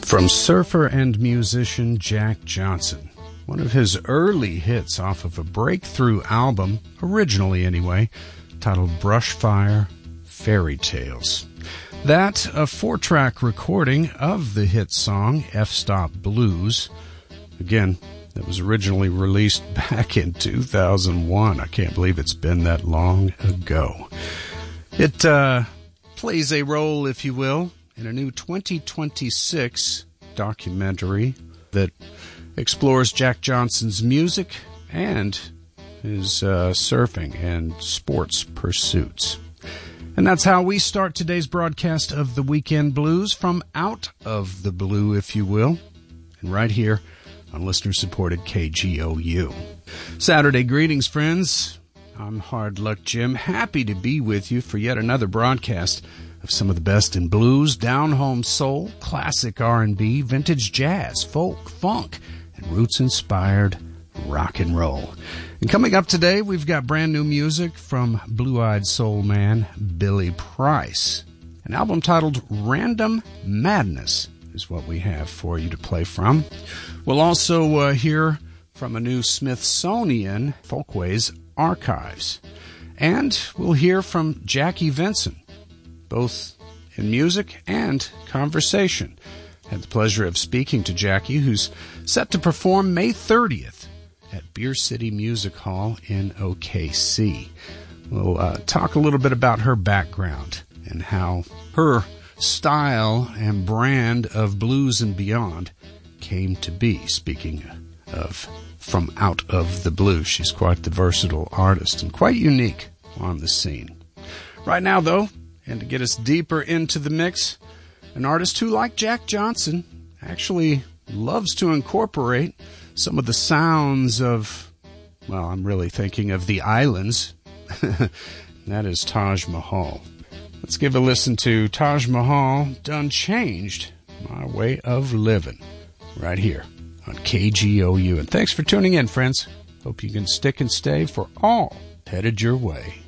From surfer and musician Jack Johnson, one of his early hits off of a breakthrough album, originally anyway, titled Brushfire Fairy Tales. That, a 4-track recording of the hit song F-Stop Blues. Again, that was originally released back in 2001. I can't believe it's been that long ago. It plays a role, if you will, in a new 2026 documentary that explores Jack Johnson's music and his surfing and sports pursuits. And that's how we start today's broadcast of the Weekend Blues, from out of the blue, if you will, and right here on listener-supported KGOU. Saturday greetings, friends. I'm Hard Luck Jim, happy to be with you for yet another broadcast of some of the best in blues, down-home soul, classic R&B, vintage jazz, folk, funk, and roots-inspired rock and roll. And coming up today, we've got brand new music from blue-eyed soul man Billy Price. An album titled Random Madness is what we have for you to play from. We'll also hear from a new Smithsonian Folkways archives. And we'll hear from Jackie Vinson, both in music and conversation. Had the pleasure of speaking to Jackie, who's set to perform May 30th at Beer City Music Hall in OKC. We'll talk a little bit about her background and how her style and brand of blues and beyond came to be. Speaking of from out of the blue, she's quite the versatile artist and quite unique on the scene. Right now, though, and to get us deeper into the mix, an artist who, like Jack Johnson, actually loves to incorporate some of the sounds of, well, I'm really thinking of the islands. That is Taj Mahal. Let's give a listen to Taj Mahal, Done Changed My Way of Living, right here on KGOU. And thanks for tuning in, friends. Hope you can stick and stay for all headed your way.